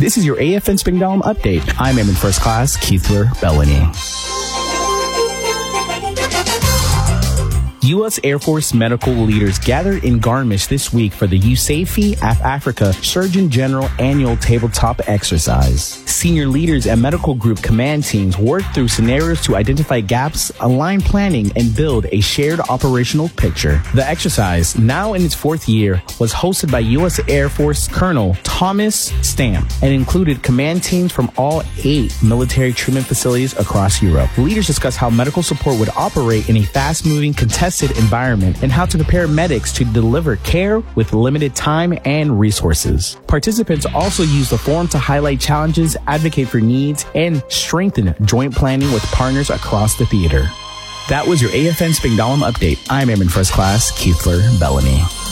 This is your AFN Spingdalum update. I'm Airman First Class Keithler Bellany. U.S. Air Force medical leaders gathered in Garmisch this week for the USAFE Africa Surgeon General Annual Tabletop Exercise. Senior leaders and medical group command teams worked through scenarios to identify gaps, align planning, and build a shared operational picture. The exercise, now in its fourth year, was hosted by U.S. Air Force Colonel Thomas Stamp and included command teams from all 8 military treatment facilities across Europe. Leaders discussed how medical support would operate in a fast-moving, contested environment and how to prepare medics to deliver care with limited time and resources. Participants also used the forum to highlight challenges, advocate for needs, and strengthen joint planning with partners across the theater. That was your AFN Spingdalum update. I'm Airman First Class Keithler Bellany.